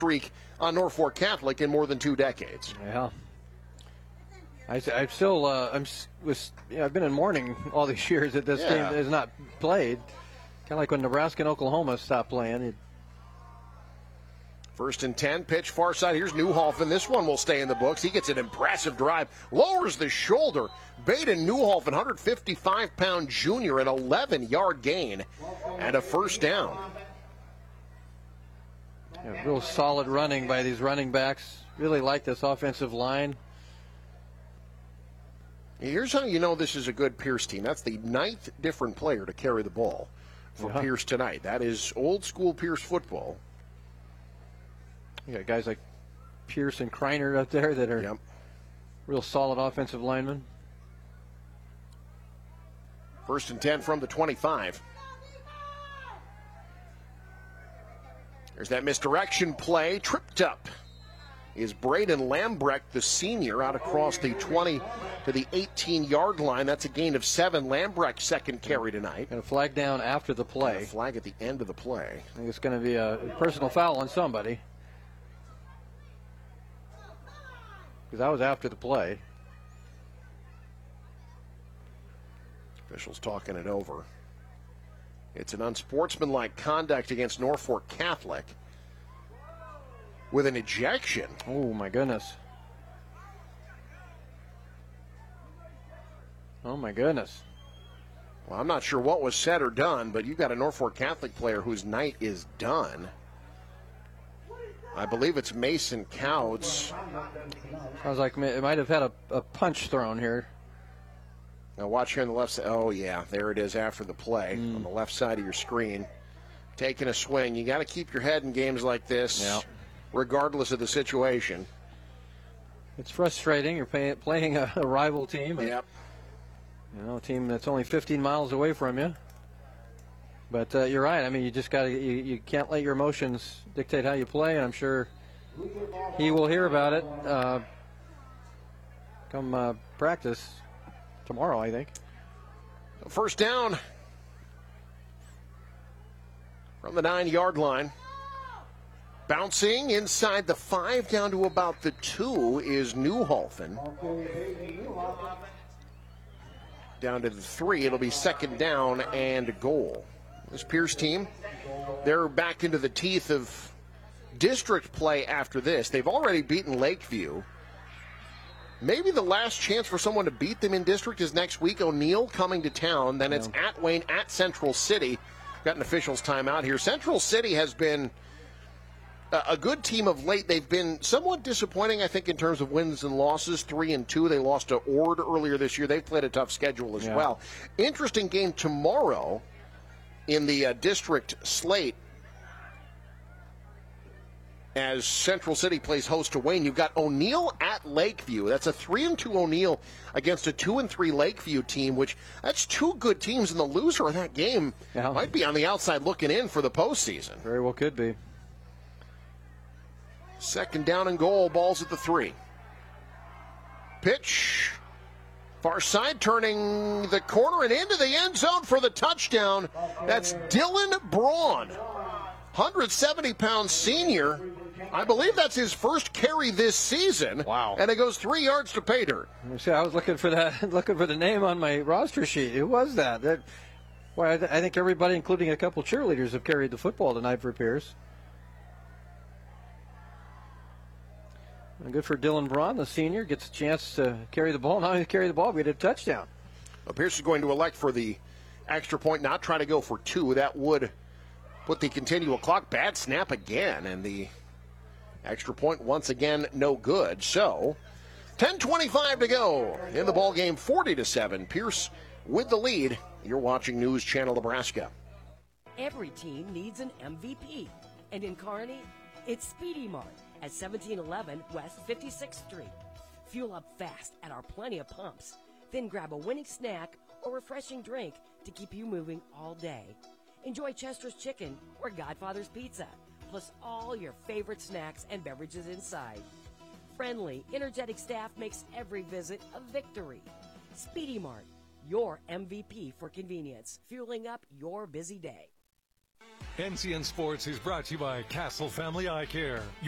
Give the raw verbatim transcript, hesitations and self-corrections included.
streak on Norfolk Catholic in more than two decades. Yeah. I, I'm still, uh, I'm was, you know, I've been in mourning all these years that this Yeah. game has not played. Kind of like when Nebraska and Oklahoma stopped playing. It, First and ten, pitch far side. Here's Newhofen. This one will stay in the books. He gets an impressive drive, lowers the shoulder. Baden Newhofen, one fifty-five pound junior, an eleven-yard gain and a first down. yeah, real solid running by these running backs. Really like this offensive line. Here's how you know this is a good Pierce team. That's the ninth different player to carry the ball for Yeah. Pierce tonight. That is old school Pierce football. You got guys like Pierce and Kreiner out there that are Yep. real solid offensive linemen. First and ten from the twenty-five. There's that misdirection play. Tripped up is Braden Lambrecht, the senior, out across the twenty to the eighteen-yard line. That's a gain of seven. Lambrecht's second carry tonight. And a flag down after the play. And a flag at the end of the play. I think it's going to be a personal foul on somebody. Because that was after the play. Officials talking it over. It's an unsportsmanlike conduct against Norfolk Catholic with an ejection. Oh, my goodness. Oh, my goodness. Well, I'm not sure what was said or done, but you've got a Norfolk Catholic player whose night is done. I believe it's Mason Couts. Sounds like it might have had a, a punch thrown here. Now watch here on the left side. Oh, yeah, there it is after the play Mm. on the left side of your screen. Taking a swing. You got to keep your head in games like this, Yeah. regardless of the situation. It's frustrating. You're pay, playing a, a rival team. and, Yep. You know, a team that's only fifteen miles away from you. But uh, you're right. I mean, you just got to, you, you can't let your emotions dictate how you play. And I'm sure he will hear about it uh, come uh, practice tomorrow, I think. First down from the nine-yard line. Bouncing inside the five down to about the two is Newhofen. Down to the three, it'll be second down and goal. This Pierce team, they're back into the teeth of district play after this. They've already beaten Lakeview. Maybe the last chance for someone to beat them in district is next week. O'Neill coming to town. Then it's Yeah. at Wayne, at Central City. Got an official's timeout here. Central City has been a, a good team of late. They've been somewhat disappointing, I think, in terms of wins and losses. Three and two. They lost to Ord earlier this year. They've played a tough schedule as Yeah. well. Interesting game tomorrow in the uh, district slate. As Central City plays host to Wayne, you've got O'Neill at Lakeview. That's a three and two O'Neill against a two and three Lakeview team, which that's two good teams, and the loser of that game Yeah. might be on the outside looking in for the postseason. Very well could be. Second down and goal, balls at the three. Pitch, far side, turning the corner and into the end zone for the touchdown. That's Dylan Braun, one seventy pound senior. I believe that's his first carry this season. Wow. And it goes three yards to pay dirt. You see, I was looking for that, looking for the name on my roster sheet. Who was that? That, well, I, th- I think everybody, including a couple cheerleaders, have carried the football tonight for Pierce. And good for Dylan Braun, the senior, gets a chance to carry the ball. Not only carry the ball, but get a touchdown. Well, Pierce is going to elect for the extra point, not trying to go for two. That would put the continual clock. Bad snap again, and the extra point once again no good. So ten twenty-five to go in the ball game, forty to seven. Pierce with the lead. You're watching News Channel Nebraska. Every team needs an M V P. And in Kearney, it's Speedy Mart at seventeen eleven West fifty-sixth Street. Fuel up fast at our Plenty of Pumps. Then grab a winning snack or refreshing drink to keep you moving all day. Enjoy Chester's Chicken or Godfather's Pizza, plus all your favorite snacks and beverages inside. Friendly, energetic staff makes every visit a victory. Speedy Mart, your M V P for convenience, fueling up your busy day. N C N Sports is brought to you by Castle Family Eye Care.